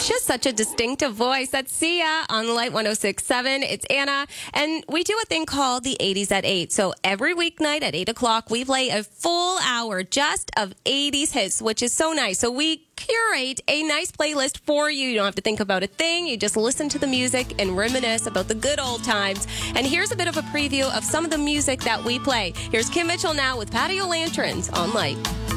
Just such a distinctive voice. That's Sia on Light 106.7. It's Anna, and we do a thing called the 80s at 8. So every weeknight at 8 o'clock, we play a full hour just of 80s hits, which is so nice. So we curate a nice playlist for you. You don't have to think about a thing. You just listen to the music and reminisce about the good old times. And here's a bit of a preview of some of the music that we play. Here's Kim Mitchell now with Patio Lanterns on Light.